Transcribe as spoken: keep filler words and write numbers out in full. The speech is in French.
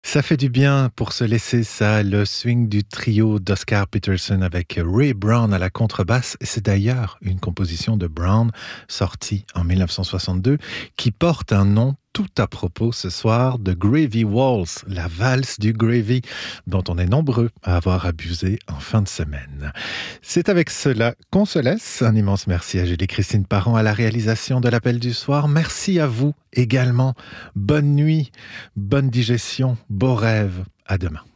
Ça fait du bien pour se laisser ça, le swing du trio d'Oscar Peterson avec Ray Brown à la contrebasse. C'est d'ailleurs une composition de Brown sortie en mille neuf cent soixante-deux qui porte un nom tout à propos ce soir de Gravy Waltz, la valse du gravy dont on est nombreux à avoir abusé en fin de semaine. C'est avec cela qu'on se laisse. Un immense merci à Julie-Christine Parent à la réalisation de l'appel du soir. Merci à vous également. Bonne nuit, bonne digestion, beaux rêves. À demain.